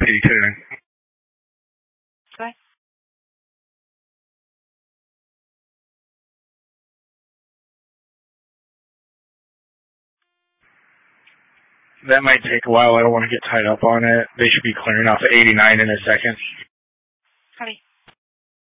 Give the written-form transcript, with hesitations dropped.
PD tuning. Go ahead. That might take a while. I don't want to get tied up on it. They should be clearing off 89 in a second. Copy.